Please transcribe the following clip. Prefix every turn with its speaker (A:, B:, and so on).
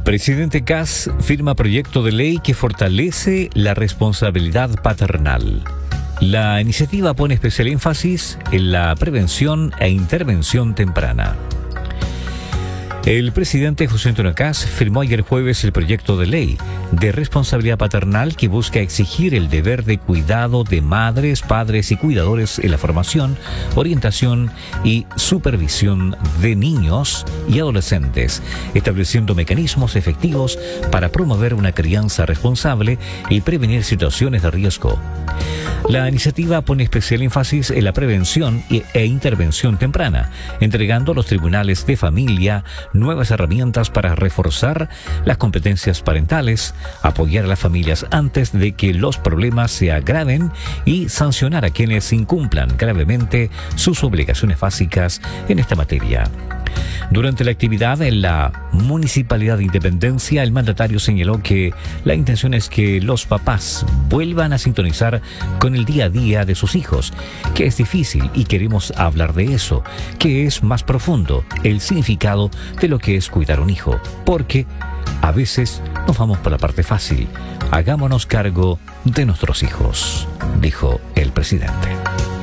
A: Presidente Kast firma proyecto de ley que fortalece la responsabilidad paternal. La iniciativa pone especial énfasis en la prevención e intervención temprana. El presidente José Antonio Kast firmó ayer jueves el proyecto de ley de responsabilidad paternal que busca exigir el deber de cuidado de madres, padres y cuidadores en la formación, orientación y supervisión de niños y adolescentes, estableciendo mecanismos efectivos para promover una crianza responsable y prevenir situaciones de riesgo. La iniciativa pone especial énfasis en la prevención e intervención temprana, entregando a los tribunales de familia nuevas herramientas para reforzar las competencias parentales, apoyar a las familias antes de que los problemas se agraven y sancionar a quienes incumplan gravemente sus obligaciones básicas en esta materia. Durante la actividad en la Municipalidad de Independencia, el mandatario señaló que la intención es que los papás vuelvan a sintonizar con el día a día de sus hijos, que es difícil y queremos hablar de eso, que es más profundo, el significado de lo que es cuidar a un hijo, porque a veces nos vamos por la parte fácil. Hagámonos cargo de nuestros hijos, dijo el presidente.